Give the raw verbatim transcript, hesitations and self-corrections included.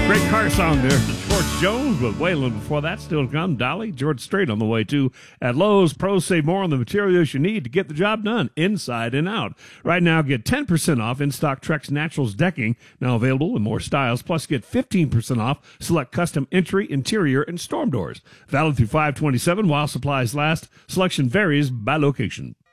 Great car song there. George Jones with Waylon. Before that, still to come, Dolly, George Strait on the way too. At Lowe's, pros save more on the materials you need to get the job done, inside and out. Right now, get ten percent off in-stock Trex Naturals decking, now available in more styles. Plus, get fifteen percent off select custom entry, interior, and storm doors. Valid through five twenty-seven while supplies last. Selection varies by location.